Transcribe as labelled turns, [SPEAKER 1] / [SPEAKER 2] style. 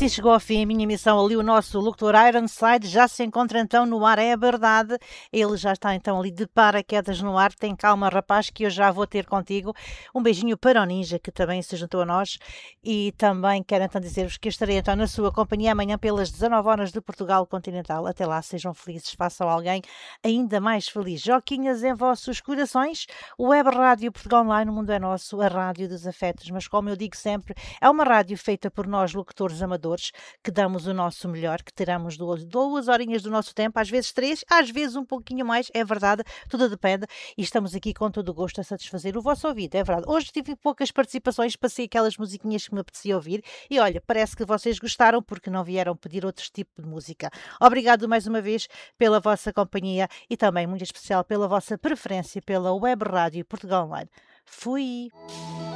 [SPEAKER 1] assim chegou ao fim a minha missão ali, o nosso locutor Ironside já se encontra então no ar, é verdade, ele já está então ali de paraquedas no ar, tem calma rapaz que eu já vou ter contigo, um beijinho para o Ninja que também se juntou a nós e também quero então dizer-vos que eu estarei então na sua companhia amanhã pelas 19 horas de Portugal Continental, até lá sejam felizes, façam alguém ainda mais feliz, joquinhas em vossos corações, Web Rádio Portugal Online, o mundo é nosso, a rádio dos afetos, mas como eu digo sempre, é uma rádio feita por nós locutores amadores, que damos o nosso melhor, que tiramos duas horinhas do nosso tempo, às vezes três, às vezes um pouquinho mais, é verdade, tudo depende, e estamos aqui com todo o gosto a satisfazer o vosso ouvido, é verdade. Hoje tive poucas participações, passei aquelas musiquinhas que me apetecia ouvir, e olha, parece que vocês gostaram, porque não vieram pedir outro tipo de música. Obrigado mais uma vez pela vossa companhia, e também muito especial pela vossa preferência pela Web Rádio Portugal Online. Fui!